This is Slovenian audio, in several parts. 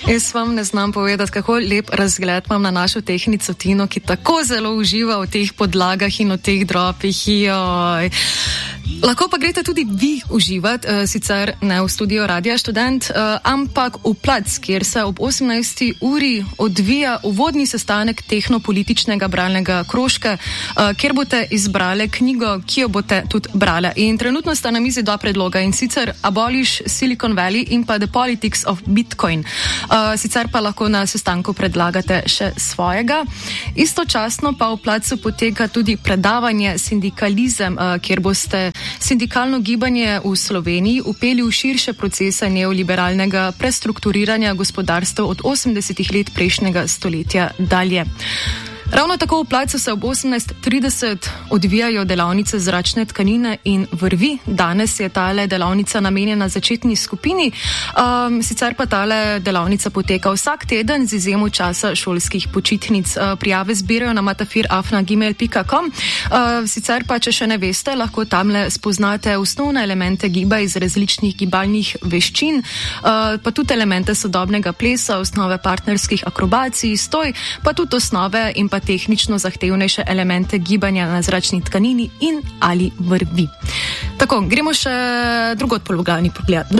Jaz vam ne znam povedati, kako lep razgled imam na našo tehnico Tino, ki tako zelo uživa v teh podlagah in v teh dropih. Joj. Lahko pa greste tudi vi uživati, sicer ne v studio Radia Študent, ampak v Plac, kjer se ob 18. uri odvija uvodni sestanek tehnopolitičnega bralnega krožka, kjer boste izbrali knjigo, ki jo boste tudi brali. In trenutno sta na mizi dva predloga, in sicer Abolish Silicon Valley in pa The Politics of Bitcoin. Sicer pa lahko na sestanku predlagate še svojega. Istočasno pa v Placu poteka tudi predavanje Sindikalizem, kjer boste sindikalno gibanje v Sloveniji upeli v širše procese neoliberalnega prestrukturiranja gospodarstva od 80-ih let prejšnjega stoletja dalje. Ravno tako v Placu se ob 18:30 odvijajo delavnice zračne tkanine in vrvi. Danes je tale delavnica namenjena začetni skupini, sicer pa tale delavnica poteka vsak teden z izjemo časa šolskih počitnic. Prijave zbirajo na matafir@gmail.com. Sicer pa, če še ne veste, lahko tamle spoznate osnovne elemente giba iz različnih gibalnih veščin, pa tudi elemente sodobnega plesa, osnove partnerskih akrobacij, stoj, pa tudi osnove in pa tehnično zahtevnejše elemente gibanja na zračni tkanini in ali vrvi. Tako, gremo še drugod po Ljubljani pogledati.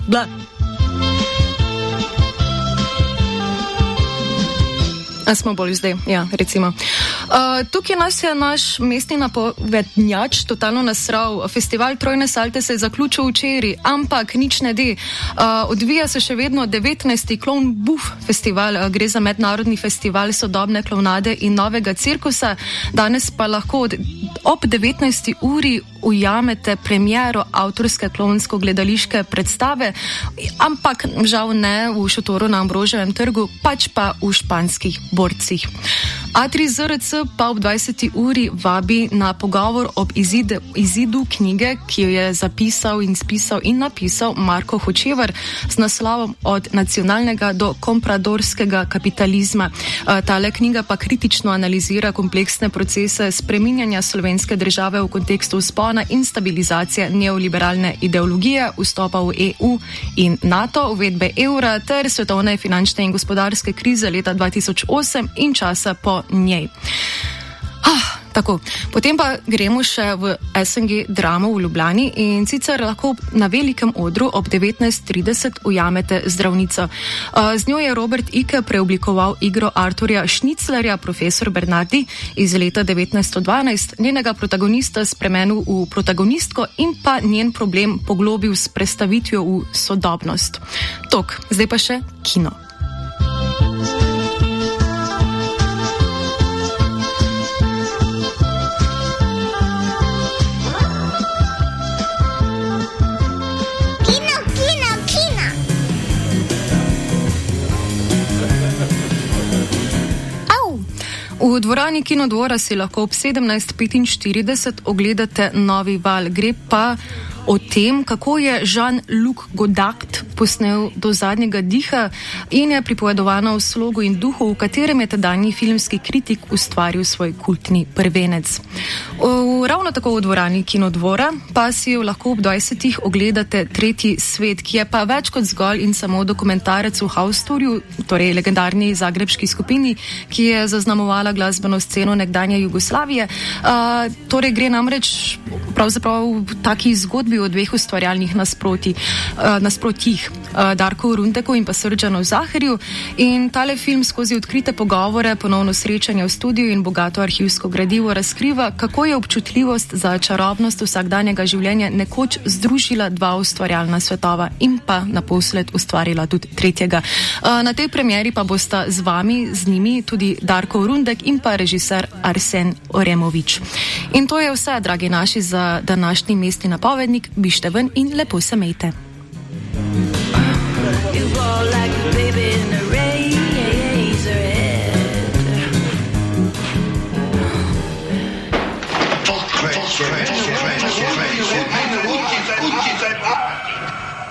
A smo bolj zdaj, ja, recimo. Tukaj nas je naš mestni napovednjač totalno nasral. Festival Trojne salte se je zaključil včeraj, ampak nič ne de. Odvija se še vedno 19. Clown Buff festival. Gre za mednarodni festival sodobne klovnade in novega cirkusa. Danes pa lahko ob 19. uri ujamete premiero avtorske klonsko-gledališke predstave, ampak žal ne v šotoru na Ambroževem trgu, pač pa v Španskih borcih. A3 ZRC pa ob 20. uri vabi na pogovor ob izidu knjige, ki jo je zapisal in spisal in napisal Marko Hočevar z naslovom Od nacionalnega do kompradorskega kapitalizma. Tale knjiga pa kritično analizira kompleksne procese spreminjanja slovenske države v kontekstu vzpona in stabilizacije neoliberalne ideologije, vstopa v EU in NATO, uvedbe evra ter svetovne finančne in gospodarske krize leta 2008 in časa po njej. Tako, potem pa gremo še v SNG Dramo v Ljubljani, in sicer lahko na velikem odru ob 19:30 ujamete zdravnico. Z njo je Robert Icke preoblikoval igro Arturja Šniclerja, Profesor Bernardi, iz leta 1912, njenega protagonista spremenil v protagonistko in pa njen problem poglobil s prestavitvijo v sodobnost. Tok, zdaj pa še kino. V dvorani Kinodvora si lahko ob 17:45 ogledate Novi val. Gre pa o tem, kako je Jean-Luc Godard posnel Do zadnjega diha in je pripovedovana v slogu in duhu, v katerem je tedanji filmski kritik ustvaril svoj kultni prvenec. Ravno tako v dvorani Kinodvora pa si jo lahko ob 20. ogledate Tretji svet, ki je pa več kot zgolj in samo dokumentarec v Haustorju, torej legendarni zagrebški skupini, ki je zaznamovala glasbeno sceno nekdanje Jugoslavije. Torej gre namreč pravzaprav v taki zgodbi o dveh ustvarjalnih nasprotjih, Darku Rundeku in pa Srdžanu Zaherju, in tale film skozi odkrite pogovore, ponovno srečanje v studiu in bogato arhivsko gradivo razkriva, kako je občutljivost za čarobnost vsakdanjega življenja nekoč združila dva ustvarjalna svetova in pa naposled ustvarila tudi tretjega. Na tej premieri pa bosta z njimi tudi Darko Rundek in pa režiser Arsen Oremovič. In to je vse, dragi naši, za današnji mestni napovednik. Bište ven in lepo se mejte. You roll like a baby in a